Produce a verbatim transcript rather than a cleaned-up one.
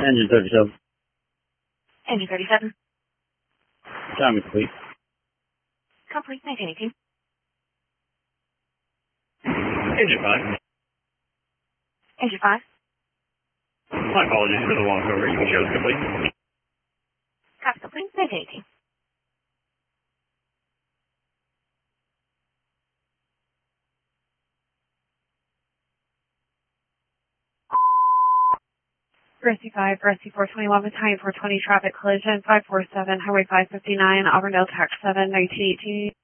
Engine thirty-seven. Engine thirty-seven. Time complete. Complete, nineteen eighteen. Engine five. Engine five. My apologies for the long over. You can show us complete. Copy complete, nineteen eighteen. Gracie five, Gracie four twenty-one, Battalion four twenty, traffic collision, five four seven, Highway five fifty-nine, Auburndale, Tax seven, nineteen eighteen.